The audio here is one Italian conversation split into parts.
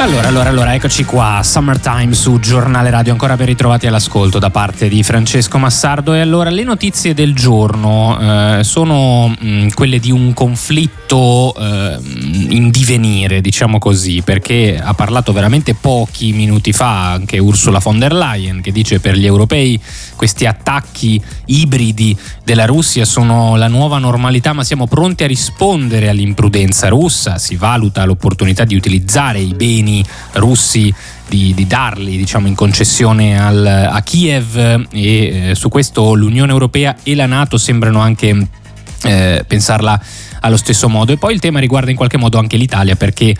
Allora, eccoci qua, Summertime su Giornale Radio, ancora ben ritrovati all'ascolto da parte di Francesco Massardo. E allora, le notizie del giorno sono quelle di un conflitto in divenire, diciamo così, perché ha parlato veramente pochi minuti fa anche Ursula von der Leyen, che dice per gli europei questi attacchi ibridi della Russia sono la nuova normalità, ma siamo pronti a rispondere all'imprudenza russa. Si valuta l'opportunità di utilizzare i beni russi, di darli, diciamo, in concessione a Kiev, e su questo l'Unione Europea e la NATO sembrano anche pensarla allo stesso modo. E poi il tema riguarda in qualche modo anche l'Italia, perché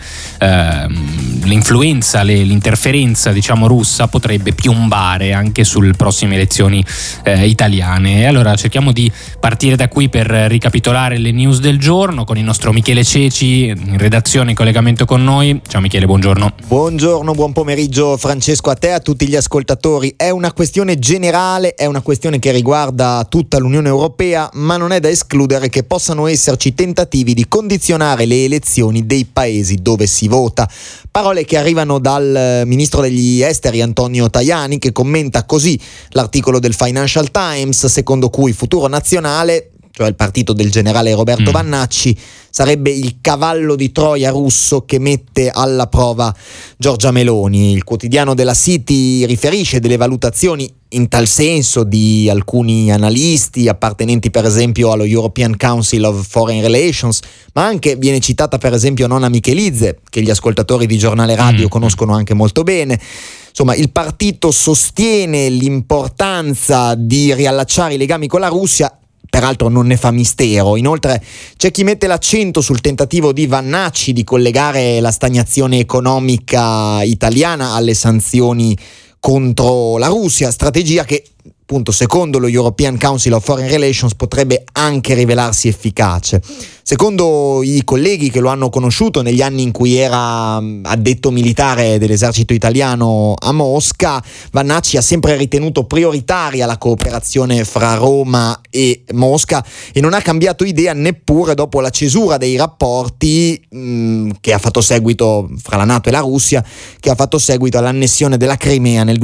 l'influenza, l'interferenza, diciamo, russa potrebbe piombare anche sulle prossime elezioni italiane. E allora cerchiamo di partire da qui per ricapitolare le news del giorno con il nostro Michele Ceci in redazione, in collegamento con noi. Ciao Michele, buongiorno. Buongiorno, buon pomeriggio Francesco, a te e a tutti gli ascoltatori. È una questione generale, è una questione che riguarda tutta l'Unione Europea, ma non è da escludere che possano esserci tentativi di condizionare le elezioni dei paesi dove si vota. Parole che arrivano dal ministro degli esteri Antonio Tajani, che commenta così l'articolo del Financial Times secondo cui Futuro Nazionale, cioè il partito del generale Roberto Vannacci, sarebbe il cavallo di Troia russo che mette alla prova Giorgia Meloni. Il quotidiano della City riferisce delle valutazioni in tal senso di alcuni analisti appartenenti per esempio allo European Council of Foreign Relations, ma anche viene citata per esempio Nonna Michelidze, che gli ascoltatori di Giornale Radio conoscono anche molto bene. Insomma, il partito sostiene l'importanza di riallacciare i legami con la Russia, peraltro non ne fa mistero. Inoltre c'è chi mette l'accento sul tentativo di Vannacci di collegare la stagnazione economica italiana alle sanzioni contro la Russia, strategia che, appunto, secondo lo European Council of Foreign Relations potrebbe anche rivelarsi efficace. Secondo i colleghi che lo hanno conosciuto negli anni in cui era addetto militare dell'esercito italiano a Mosca, Vannacci ha sempre ritenuto prioritaria la cooperazione fra Roma e Mosca e non ha cambiato idea neppure dopo la cesura dei rapporti che ha fatto seguito fra la NATO e la Russia, che ha fatto seguito all'annessione della Crimea nel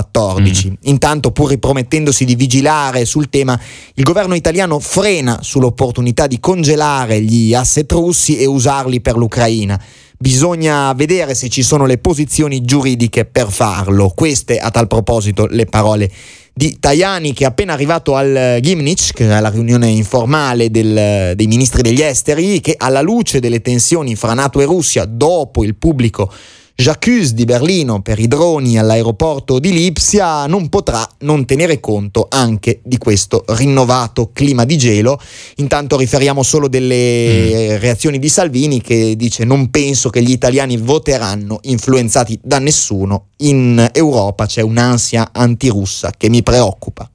2014. Intanto, pur ripromettendosi di vigilare sul tema, il governo italiano frena sull'opportunità di congelare gli asset russi e usarli per l'Ucraina. Bisogna vedere se ci sono le posizioni giuridiche per farlo. Queste, a tal proposito, le parole di Tajani, che è appena arrivato al Gimnich, che è la riunione informale dei ministri degli esteri, che alla luce delle tensioni fra NATO e Russia dopo il pubblico J'accuse di Berlino per i droni all'aeroporto di Lipsia non potrà non tenere conto anche di questo rinnovato clima di gelo. Intanto riferiamo solo delle reazioni di Salvini, che dice: non penso che gli italiani voteranno influenzati da nessuno. In Europa c'è un'ansia antirussa che mi preoccupa.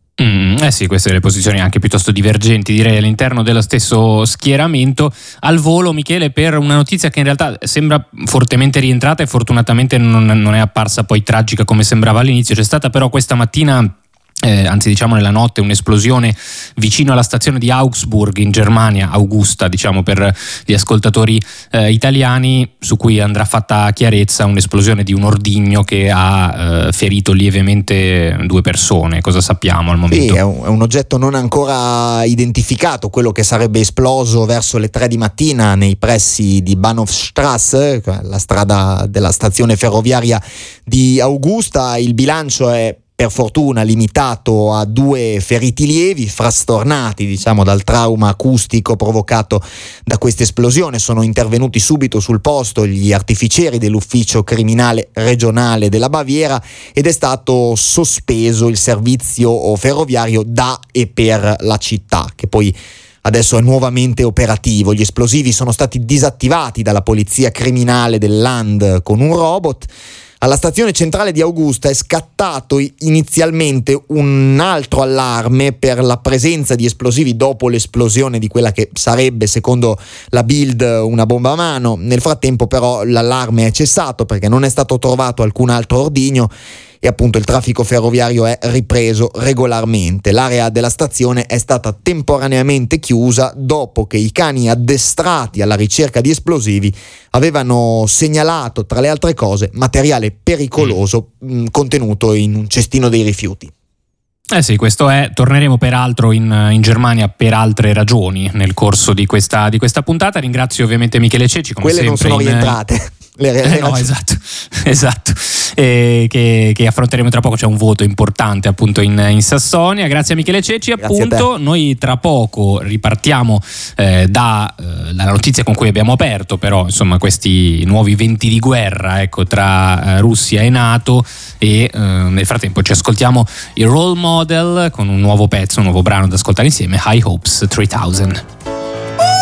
Sì, queste le posizioni anche piuttosto divergenti, direi, all'interno dello stesso schieramento. Al volo, Michele, per una notizia che in realtà sembra fortemente rientrata e fortunatamente non è apparsa poi tragica come sembrava all'inizio. C'è stata però questa mattina, anzi diciamo nella notte, un'esplosione vicino alla stazione di Augsburg in Germania, Augusta diciamo per gli ascoltatori italiani, su cui andrà fatta chiarezza. Un'esplosione di un ordigno che ha ferito lievemente 2 persone. Cosa sappiamo al momento? Sì, è un oggetto non ancora identificato, quello che sarebbe esploso verso le 3 di mattina nei pressi di Bahnhofstrasse, la strada della stazione ferroviaria di Augusta. Il bilancio è per fortuna limitato a 2 feriti lievi, frastornati diciamo dal trauma acustico provocato da questa esplosione. Sono intervenuti subito sul posto gli artificieri dell'ufficio criminale regionale della Baviera ed è stato sospeso il servizio ferroviario da e per la città, che poi adesso è nuovamente operativo. Gli esplosivi sono stati disattivati dalla polizia criminale del Land con un robot. Alla stazione centrale di Augusta è scattato inizialmente un altro allarme per la presenza di esplosivi dopo l'esplosione di quella che sarebbe, secondo la Bild, una bomba a mano. Nel frattempo però l'allarme è cessato perché non è stato trovato alcun altro ordigno e appunto il traffico ferroviario è ripreso regolarmente. L'area della stazione è stata temporaneamente chiusa dopo che i cani addestrati alla ricerca di esplosivi avevano segnalato, tra le altre cose, materiale pericoloso contenuto in un cestino dei rifiuti. Sì, questo è. Torneremo peraltro in Germania per altre ragioni nel corso di questa puntata. Ringrazio ovviamente Michele Cecci, come quelle sempre. Non sono rientrate. No, esatto. Che affronteremo tra poco. C'è un voto importante appunto in Sassonia. Grazie a Michele Cecci. Appunto, noi tra poco ripartiamo dalla notizia con cui abbiamo aperto, però insomma questi nuovi venti di guerra, ecco, tra Russia e NATO, e nel frattempo ci ascoltiamo il Role Model con un nuovo pezzo, un nuovo brano da ascoltare insieme, High Hopes 3000.